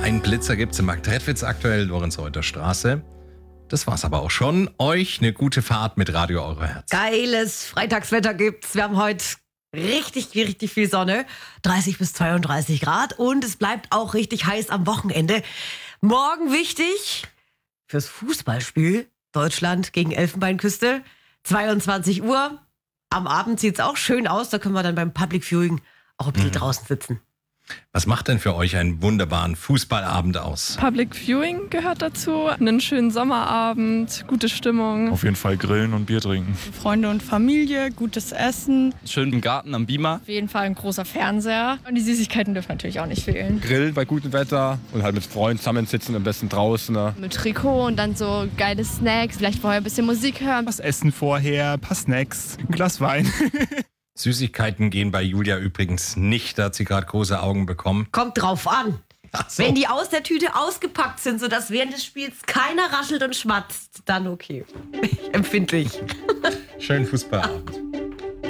Einen Blitzer gibt's im Marktredwitz aktuell, Lorenz-Reuter Straße. Das war's aber auch schon. Euch eine gute Fahrt mit Radio Euro Herz. Geiles Freitagswetter gibt's. Wir haben heute richtig viel Sonne. 30 bis 32 Grad. Und es bleibt auch richtig heiß am Wochenende. Morgen wichtig fürs Fußballspiel. Deutschland gegen Elfenbeinküste. 22 Uhr. Am Abend sieht's auch schön aus. Da können wir dann beim Public Viewing auch ein bisschen draußen sitzen. Was macht denn für euch einen wunderbaren Fußballabend aus? Public Viewing gehört dazu, einen schönen Sommerabend, gute Stimmung. Auf jeden Fall grillen und Bier trinken. Freunde und Familie, gutes Essen. Schön im Garten am Beamer. Auf jeden Fall ein großer Fernseher. Und die Süßigkeiten dürfen natürlich auch nicht fehlen. Grillen bei gutem Wetter und halt mit Freunden zusammensitzen, am besten draußen. Ne? Mit Trikot und dann so geile Snacks, vielleicht vorher ein bisschen Musik hören. Was essen vorher, ein paar Snacks, ein Glas Wein. Süßigkeiten gehen bei Julia übrigens nicht, da hat sie gerade große Augen bekommen. Kommt drauf an. Ach so. Wenn die aus der Tüte ausgepackt sind, sodass während des Spiels keiner raschelt und schmatzt, dann okay. Empfindlich. Schönen Fußballabend.